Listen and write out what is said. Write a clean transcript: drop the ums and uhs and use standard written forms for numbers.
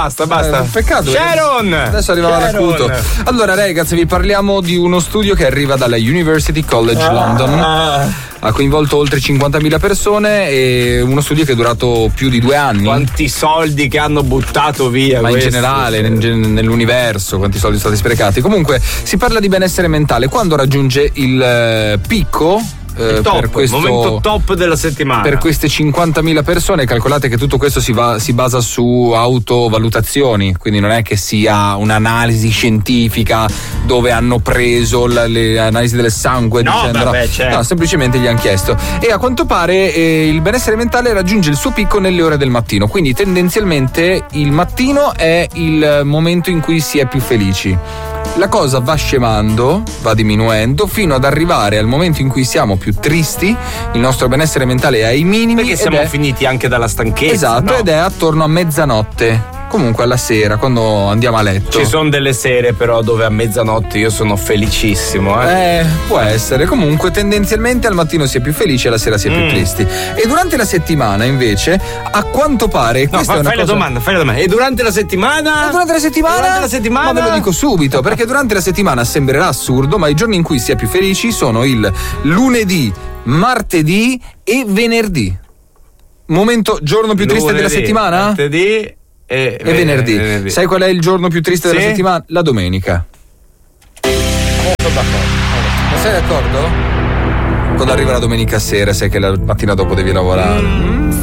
Basta. Peccato. Sharon! Adesso arriva l'acuto. Allora, ragazzi, vi parliamo di uno studio che arriva dalla University College London. Ha coinvolto oltre 50.000 persone e uno studio che è durato più di 2 anni. Quanti soldi che hanno buttato via. Ma in generale, nell'universo, quanti soldi sono stati sprecati. Comunque, si parla di benessere mentale quando raggiunge il picco. Per questo momento top della settimana. Per queste 50.000 persone, calcolate che tutto questo si basa su autovalutazioni, quindi non è che sia un'analisi scientifica dove hanno preso le analisi del sangue, no, semplicemente gli hanno chiesto. E a quanto pare il benessere mentale raggiunge il suo picco nelle ore del mattino, quindi tendenzialmente il mattino è il momento in cui si è più felici. La cosa va scemando, va diminuendo fino ad arrivare al momento in cui siamo più tristi, il nostro benessere mentale è ai minimi. Perché siamo finiti anche dalla stanchezza. Esatto, no? Ed è attorno a mezzanotte. Comunque alla sera, quando andiamo a letto. Ci sono delle sere però dove a mezzanotte io sono felicissimo. Può essere. Comunque tendenzialmente al mattino si è più felici e alla sera si è più tristi. E durante la settimana invece, a quanto pare fai la domanda. E durante la settimana? Durante la settimana? Ma ve lo dico subito, perché durante la settimana sembrerà assurdo, ma i giorni in cui si è più felici sono il lunedì, martedì e venerdì. Giorno più triste della settimana? Martedì e venerdì. Sai qual è il giorno più triste della settimana? La domenica. Sono d'accordo. Sei d'accordo? Quando arriva la domenica sera, sai che la mattina dopo devi lavorare.